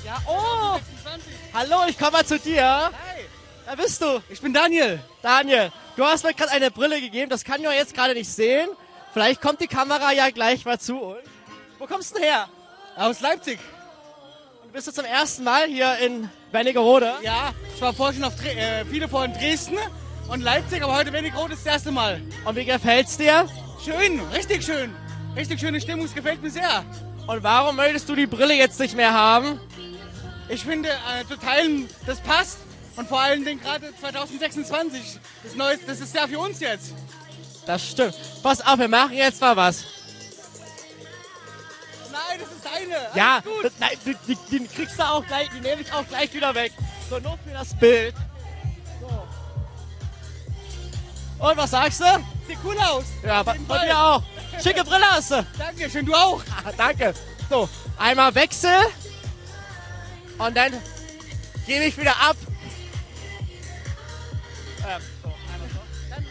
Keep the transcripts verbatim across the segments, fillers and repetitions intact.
Ja, oh! Hallo, ich komme mal zu dir. Hi, Wer bist du? ich bin Daniel. Daniel, du hast mir gerade eine Brille gegeben, das kann ich jetzt gerade nicht sehen. Vielleicht kommt die Kamera ja gleich mal zu uns. Wo kommst du denn her? Aus Leipzig. Und bist du zum ersten Mal hier in Wernigerode? Ja, ich war vorher schon auf Dre äh, viele vor in Dresden und Leipzig, aber heute Wernigerode ist das erste Mal. Und wie gefällt's dir? Schön, richtig schön. Richtig schöne Stimmung, es gefällt mir sehr. Und warum möchtest du die Brille jetzt nicht mehr haben? Ich finde, äh, zu teilen, das passt. Und vor allen Dingen gerade zwanzig sechsundzwanzig, das, Neues, das ist ja für uns jetzt. Das stimmt. Pass auf, wir machen jetzt mal was. Nein, das ist deine. Alles Ja, gut. das, nein, die, die, die kriegst du auch gleich, die nehme ich auch gleich wieder weg. So, nur für das Bild. So. Und was sagst du? Sieht cool aus. Ja, Auf bei, jeden bei Fall. dir auch. Schicke Brille hast du. Danke, schön, du auch. Ah, danke. So, einmal Wechsel. Und dann gebe ich wieder ab. Ähm, so, einmal so. Dann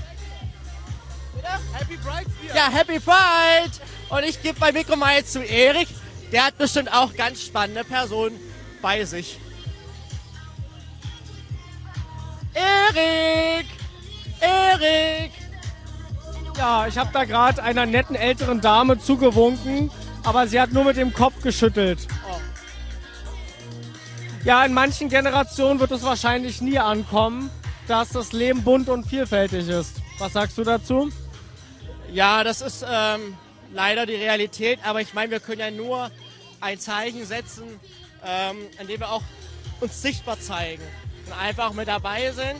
Happy Brides wieder. ja, Happy Pride! Und ich gebe mein Mikro mal jetzt zu Erik. Der hat bestimmt auch ganz spannende Personen bei sich. Erik! Erik! Ja, ich habe da gerade einer netten älteren Dame zugewunken, aber sie hat nur mit dem Kopf geschüttelt. Oh. Ja, in manchen Generationen wird es wahrscheinlich nie ankommen, dass das Leben bunt und vielfältig ist. Was sagst du dazu? Ja, das ist ähm, leider die Realität, aber ich meine, wir können ja nur ein Zeichen setzen, ähm, indem wir auch uns sichtbar zeigen und einfach mit dabei sind.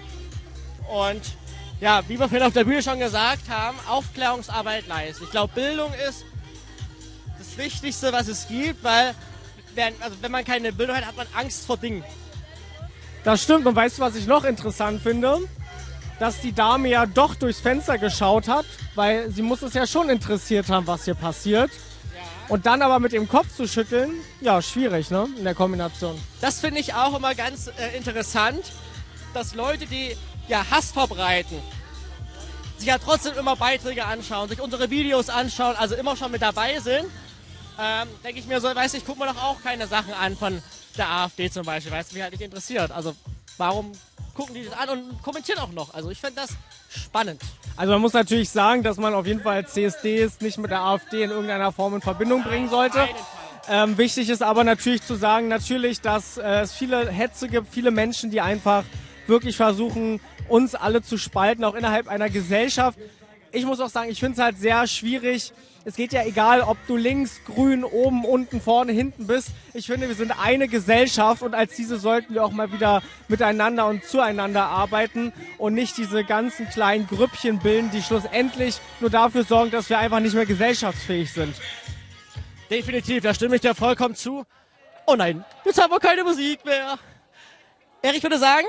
Und ja, wie wir vorhin auf der Bühne schon gesagt haben, Aufklärungsarbeit leisten. Ich glaube, Bildung ist das Wichtigste, was es gibt, weil wenn, also wenn man keine Bildung hat, hat man Angst vor Dingen. Das stimmt. Und weißt du, was ich noch interessant finde? Dass die Dame ja doch durchs Fenster geschaut hat, weil sie muss es ja schon interessiert haben, was hier passiert. Und dann aber mit dem Kopf zu schütteln, ja, schwierig, ne, in der Kombination. Das finde ich auch immer ganz äh, interessant, dass Leute, die ja Hass verbreiten, sich ja trotzdem immer Beiträge anschauen, sich unsere Videos anschauen, also immer schon mit dabei sind. Ähm, denke ich mir so, weiß ich, guck mir doch auch keine Sachen an von der AfD zum Beispiel, weil es mich halt nicht interessiert. Also warum gucken die das an und kommentieren auch noch? Also ich finde das spannend. Also man muss natürlich sagen, dass man auf jeden Fall C S Ds nicht mit der AfD in irgendeiner Form in Verbindung bringen sollte. Auf keinen Fall. Ähm, wichtig ist aber natürlich zu sagen, natürlich, dass äh, es viele Hetze gibt, viele Menschen, die einfach wirklich versuchen, uns alle zu spalten, auch innerhalb einer Gesellschaft. Ich muss auch sagen, ich finde es halt sehr schwierig. Es geht ja egal, ob du links, grün, oben, unten, vorne, hinten bist. Ich finde, wir sind eine Gesellschaft und als diese sollten wir auch mal wieder miteinander und zueinander arbeiten und nicht diese ganzen kleinen Grüppchen bilden, die schlussendlich nur dafür sorgen, dass wir einfach nicht mehr gesellschaftsfähig sind. Definitiv, da stimme ich dir vollkommen zu. Oh nein, jetzt haben wir keine Musik mehr. Erik, ich würde sagen,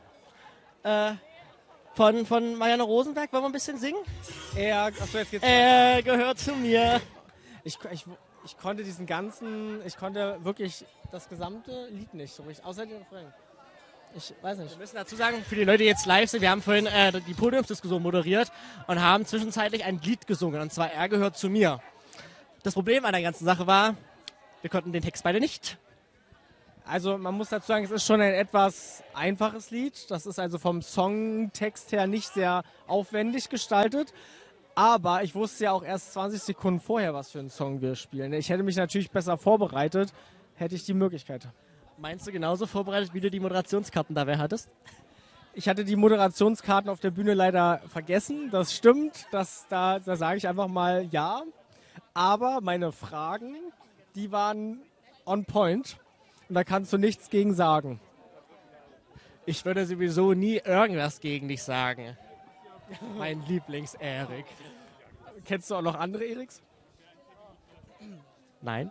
äh, von, von Marianne Rosenberg, wollen wir ein bisschen singen? Er, achso, jetzt geht's. Er gehört zu mir. Ich, ich, ich konnte diesen ganzen, ich konnte wirklich das gesamte Lied nicht so richtig, außer den Refrain. Ich weiß nicht. Wir müssen dazu sagen, für die Leute, die jetzt live sind, wir haben vorhin äh, die Podiumsdiskussion moderiert und haben zwischenzeitlich ein Lied gesungen, und zwar Er gehört zu mir. Das Problem an der ganzen Sache war, wir konnten den Text beide nicht. Also man muss dazu sagen, es ist schon ein etwas einfaches Lied. Das ist also vom Songtext her nicht sehr aufwendig gestaltet. Aber ich wusste ja auch erst zwanzig Sekunden vorher, was für einen Song wir spielen. Ich hätte mich natürlich besser vorbereitet, hätte ich die Möglichkeit. Meinst du genauso vorbereitet, wie du die Moderationskarten dabei hattest? Ich hatte die Moderationskarten auf der Bühne leider vergessen. Das stimmt, das, da, da sage ich einfach mal ja. Aber meine Fragen, die waren on point. Und da kannst du nichts gegen sagen. Ich würde sowieso nie irgendwas gegen dich sagen. Mein Lieblings-Erik. Kennst du auch noch andere Eriks? Nein.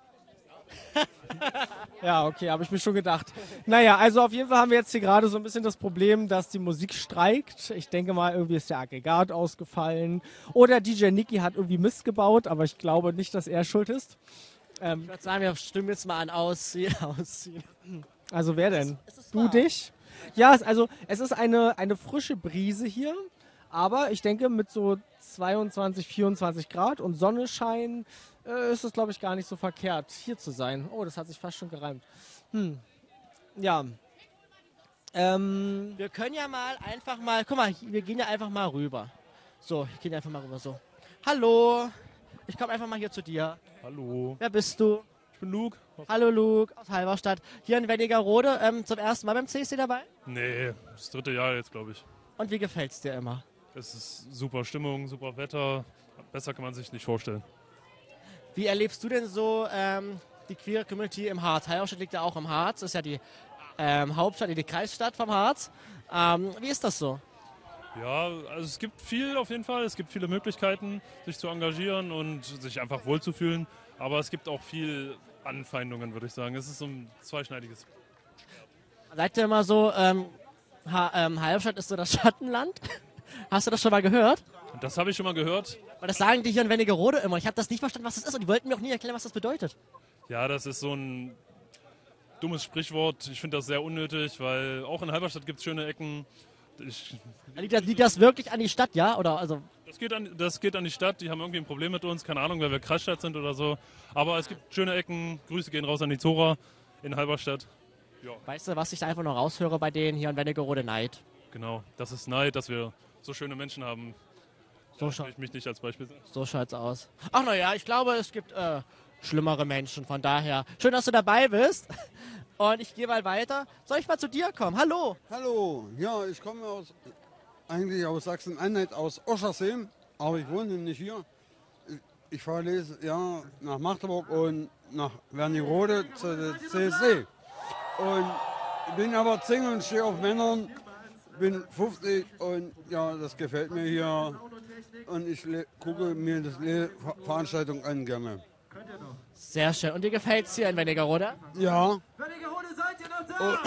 Ja, okay, habe ich mir schon gedacht. Naja, also auf jeden Fall haben wir jetzt hier gerade so ein bisschen das Problem, dass die Musik streikt. Ich denke mal, irgendwie ist der Aggregat ausgefallen. Oder D J Niki hat irgendwie Mist gebaut, aber ich glaube nicht, dass er schuld ist. Ähm, Ich würde sagen, wir stimmen jetzt mal an Ausziehen. ausziehen. also wer denn? Es ist Du wahr. dich? Ja, es, also es ist eine, eine frische Brise hier. Aber ich denke, mit so zweiundzwanzig, vierundzwanzig Grad und Sonnenschein äh, ist es, glaube ich, gar nicht so verkehrt, hier zu sein. Oh, das hat sich fast schon gereimt. Hm. Ja. Ähm, Wir können ja mal einfach mal, guck mal, wir gehen ja einfach mal rüber. So, ich gehe einfach mal rüber, so. Hallo, ich komme einfach mal hier zu dir. Hallo, Wer bist du? ich bin Luke. Hallo Luke, aus Halberstadt. Hier in Wernigerode, ähm, zum ersten Mal beim C S D dabei. Nee, das dritte Jahr jetzt, glaube ich. Und wie gefällt's dir immer? Es ist super Stimmung, super Wetter. Besser kann man sich nicht vorstellen. Wie erlebst du denn so ähm, die queere Community im Harz? Halberstadt liegt ja auch im Harz, ist ja die ähm, Hauptstadt, die Kreisstadt vom Harz. Ähm, wie ist das so? Ja, also es gibt viel auf jeden Fall. Es gibt viele Möglichkeiten, sich zu engagieren und sich einfach wohlzufühlen. Aber es gibt auch viel Anfeindungen, würde ich sagen. Es ist so ein zweischneidiges. Sagt ihr immer so, ähm, ha ähm, Halberstadt ist so das Schattenland? Hast du das schon mal gehört? Und das habe ich schon mal gehört. Weil das sagen die hier in Wernigerode immer. Ich habe das nicht verstanden, was das ist. Und die wollten mir auch nie erklären, was das bedeutet. Ja, das ist so ein dummes Sprichwort. Ich finde das sehr unnötig, weil auch in Halberstadt gibt es schöne Ecken. Ich, Liegt das, liegt das wirklich an die Stadt, ja? Oder also das, geht an, das geht an die Stadt. Die haben irgendwie ein Problem mit uns. Keine Ahnung, weil wir Kreisstadt sind oder so. Aber es gibt schöne Ecken. Grüße gehen raus an die Zora in Halberstadt. Ja, weißt du, was ich da einfach noch raushöre bei denen hier in Wernigerode? Neid. genau. Das ist Neid, dass wir so schöne Menschen haben. So, Da scha will ich mich nicht als Beispiel sehen. so schaut's aus. Ach naja, ich glaube, es gibt äh, schlimmere Menschen. Von daher, schön, dass du dabei bist. Und ich gehe mal weiter. Soll ich mal zu dir kommen? Hallo. Hallo, ja, ich komme aus, eigentlich aus Sachsen-Anhalt, aus Oschersleben, aber ich wohne nicht hier. Ich, ich fahre jedes Jahr nach Magdeburg und nach Wernigerode zu der C S D. Und ich bin aber Single und stehe auf Männern, bin fünfzig und ja, das gefällt mir hier. Und ich gucke mir das Le Veranstaltung an gerne. Sehr schön. Und dir gefällt's hier in Wernigerode? Ja. Wernigerode, seid ihr noch da?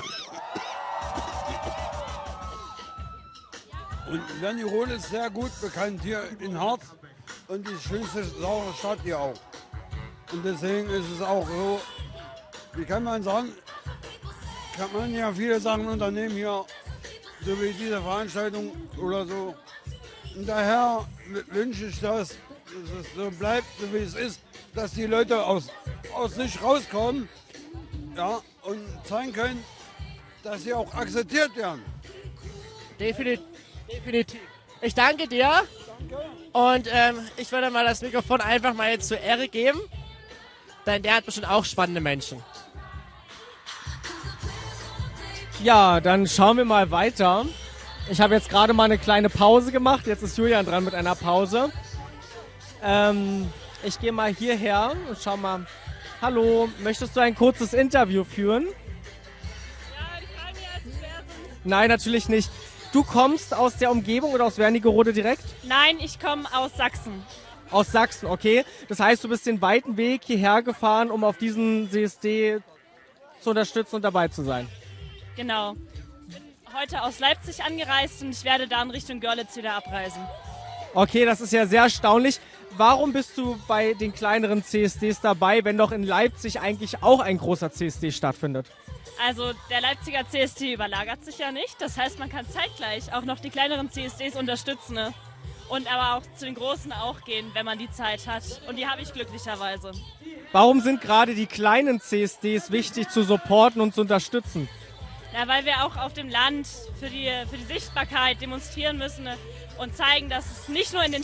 Und Wernigerode ist sehr gut bekannt hier in Harz und die schönste saure Stadt hier auch. Und deswegen ist es auch so, wie kann man sagen, kann man ja viele Sachen unternehmen hier, so wie diese Veranstaltung oder so. Und daher wünsche ich das, dass es so bleibt, so wie es ist, dass die Leute aus, aus sich rauskommen, ja, und zeigen können, dass sie auch akzeptiert werden. Definitiv. Definitiv. Ich danke dir. Und ähm, ich würde mal das Mikrofon einfach mal jetzt zu Erik geben. Denn der hat bestimmt auch spannende Menschen. ja, dann schauen wir mal weiter. Ich habe jetzt gerade mal eine kleine Pause gemacht. Jetzt ist Julian dran mit einer Pause. Ähm, ich gehe mal hierher und schau mal. Hallo, möchtest du ein kurzes Interview führen? Ja, die fragen mir als erstes. Nein, natürlich nicht. Du kommst aus der Umgebung oder aus Wernigerode direkt? Nein, ich komme aus Sachsen. Aus Sachsen, okay. Das heißt, du bist den weiten Weg hierher gefahren, um auf diesen C S D zu unterstützen und dabei zu sein. Genau. Bin heute aus Leipzig angereist und ich werde dann Richtung Görlitz wieder abreisen. Okay, das ist ja sehr erstaunlich. Warum bist du bei den kleineren C S Ds dabei, wenn doch in Leipzig eigentlich auch ein großer C S D stattfindet? Also der Leipziger C S D überlagert sich ja nicht. Das heißt, man kann zeitgleich auch noch die kleineren C S Ds unterstützen. Ne? Und aber auch zu den großen auch gehen, wenn man die Zeit hat. Und die habe ich glücklicherweise. Warum sind gerade die kleinen C S Ds wichtig zu supporten und zu unterstützen? Ja, weil wir auch auf dem Land für die, für die Sichtbarkeit demonstrieren müssen, ne? Und zeigen, dass es nicht nur in den